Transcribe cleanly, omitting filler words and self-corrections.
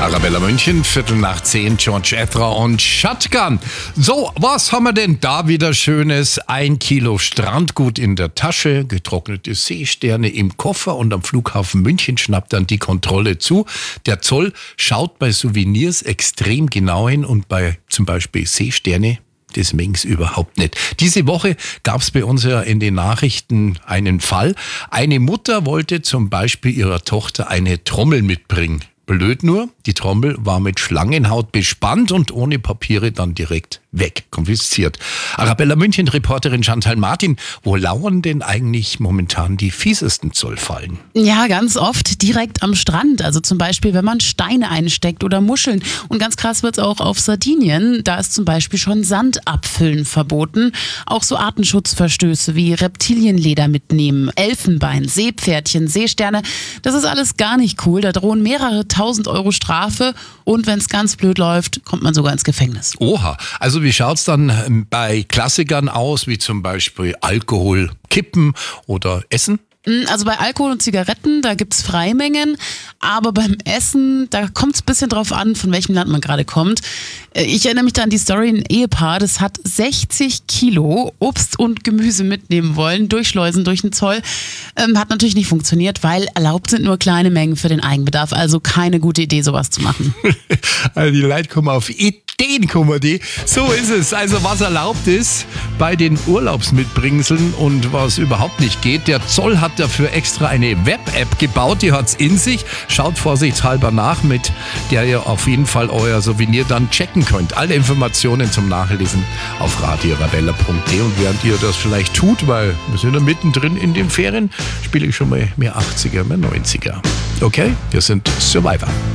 Arabella München, 9:15, George Ezra und Shotgun. So, was haben wir denn da wieder Schönes? 1 Kilo Strandgut in der Tasche, getrocknete Seesterne im Koffer und am Flughafen München schnappt dann die Kontrolle zu. Der Zoll schaut bei Souvenirs extrem genau hin und bei zum Beispiel Seesterne das mengen's überhaupt nicht. Diese Woche gab's bei uns ja in den Nachrichten einen Fall. Eine Mutter wollte zum Beispiel ihrer Tochter eine Trommel mitbringen. Blöd nur, die Trommel war mit Schlangenhaut bespannt und ohne Papiere dann direkt weg. Konfisziert. Arabella München, Reporterin Chantal Martin, wo lauern denn eigentlich momentan die fiesesten Zollfallen? Ja, ganz oft direkt am Strand. Also zum Beispiel, wenn man Steine einsteckt oder Muscheln. Und ganz krass wird's auch auf Sardinien. Da ist zum Beispiel schon Sandabfüllen verboten. Auch so Artenschutzverstöße wie Reptilienleder mitnehmen, Elfenbein, Seepferdchen, Seesterne. Das ist alles gar nicht cool. Da drohen mehrere 1.000 Euro Strafe und wenn es ganz blöd läuft, kommt man sogar ins Gefängnis. Oha, also wie schaut's dann bei Klassikern aus, wie zum Beispiel Alkohol, Kippen oder Essen? Also bei Alkohol und Zigaretten, da gibt's Freimengen, aber beim Essen, da kommt's ein bisschen drauf an, von welchem Land man gerade kommt. Ich erinnere mich da an die Story, ein Ehepaar, das hat 60 Kilo Obst und Gemüse mitnehmen wollen, durchschleusen durch den Zoll. Hat natürlich nicht funktioniert, weil erlaubt sind nur kleine Mengen für den Eigenbedarf, also keine gute Idee, sowas zu machen. Also die Leute kommen auf Ideen, kommen die. So ist es. Also was erlaubt ist bei den Urlaubsmitbringseln und was überhaupt nicht geht. Der Zoll hat dafür extra eine Web-App gebaut, die hat's in sich. Schaut vorsichtshalber nach, mit der ihr auf jeden Fall euer Souvenir dann checken könnt. Alle Informationen zum Nachlesen auf radioarabella.de. Und während ihr das vielleicht tut, weil wir sind ja mittendrin in den Ferien, spiele ich schon mal mehr 80er, mehr 90er. Okay, wir sind Survivor.